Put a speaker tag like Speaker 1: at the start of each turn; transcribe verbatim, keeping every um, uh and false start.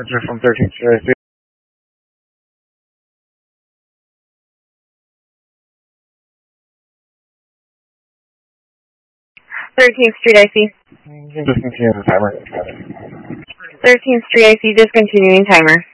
Speaker 1: Departure from thirteenth Street I C.
Speaker 2: thirteenth Street I C.
Speaker 1: Discontinue the timer.
Speaker 2: thirteenth Street I C, discontinuing timer.